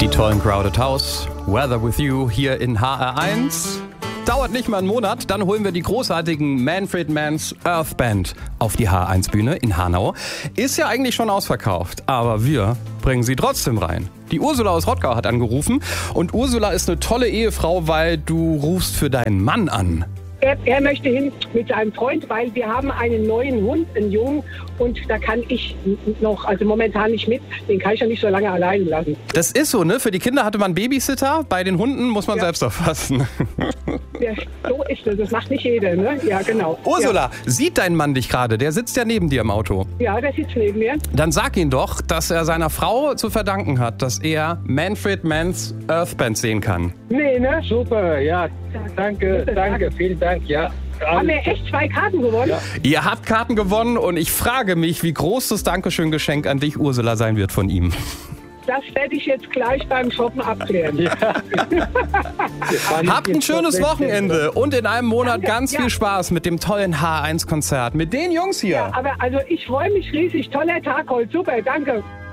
Die tollen Crowded House, Weather With You hier in HR1. Dauert nicht mal einen Monat, dann holen wir die großartigen Manfred Mann's Earth Band auf die HR1-Bühne in Hanau. Ist ja eigentlich schon ausverkauft, aber wir bringen sie trotzdem rein. Die Ursula aus Rottgau hat angerufen und Ursula ist eine tolle Ehefrau, weil du rufst für deinen Mann an. Er möchte hin mit seinem Freund, weil wir haben einen neuen Hund, einen Jungen, und da kann ich noch, also momentan nicht mit, den kann ich ja nicht so lange allein lassen. Das ist so, ne? Für die Kinder hatte man Babysitter, bei den Hunden muss man selbst aufpassen. Ja, so ist es, das macht nicht jeder, ne? Ja, genau. Ursula, sieht dein Mann dich gerade? Der sitzt ja neben dir im Auto. Ja, der sitzt neben mir. Dann sag ihn doch, dass er seiner Frau zu verdanken hat, dass er Manfred Mann's Earth Band sehen kann. Nee, ne? Super, ja, danke, vielen Dank, ja. Haben wir echt 2 Karten gewonnen? Ja. Ihr habt Karten gewonnen und ich frage mich, wie groß das Dankeschön-Geschenk an dich, Ursula, sein wird von ihm. Das werde ich jetzt gleich beim Shoppen abklären. Ja. Habt ein schönes Wochenende und in einem Monat ganz viel Spaß mit dem tollen H1-Konzert mit den Jungs hier. Ja, aber also ich freue mich riesig. Toller Tag heute. Super, danke.